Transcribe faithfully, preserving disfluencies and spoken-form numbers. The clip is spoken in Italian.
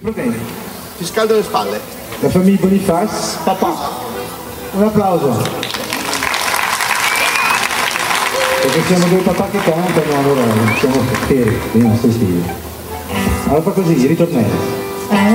Va bene. Ti scaldo le spalle. La famiglia Bonifaz. Papà. Un applauso. Perché siamo due papà che cantano, allora siamo fieri dei nostri figli. Allora fa così, ritornello.